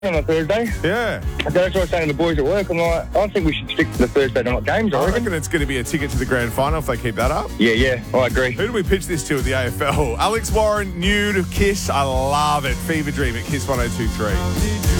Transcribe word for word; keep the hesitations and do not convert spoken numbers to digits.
on a Thursday. Yeah. That's what I was saying to the boys at work. I'm like, I think we should stick to the Thursday night games, I I reckon. reckon it's going to be a ticket to the grand final if they keep that up. Yeah, yeah, I agree. Who do we pitch this to at the A F L? Alex Warren, new to Kiss. I love it. Fever Dream at Kiss one oh two three.